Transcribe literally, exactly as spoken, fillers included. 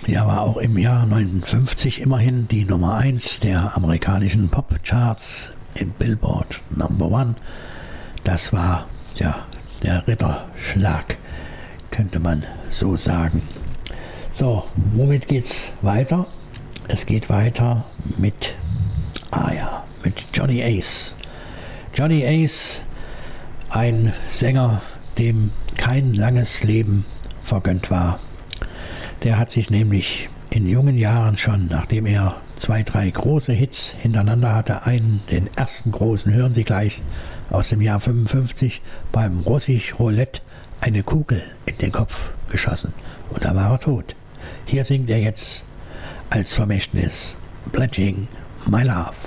Ja, war auch im Jahr neunundfünfzig immerhin die Nummer eins der amerikanischen Popcharts in Billboard Number One. Das war ja der Ritterschlag, könnte man so sagen. So, womit geht's weiter? Es geht weiter mit, ah ja, mit Johnny Ace. Johnny Ace, ein Sänger, dem kein langes Leben vergönnt war. Der hat sich nämlich in jungen Jahren schon, nachdem er zwei, drei große Hits hintereinander hatte, einen, den ersten großen, hören Sie gleich, aus dem Jahr fünfundfünfzig, beim Russisch Roulette eine Kugel in den Kopf geschossen. Und da war er tot. Hier singt er jetzt als Vermächtnis Pledging My Love.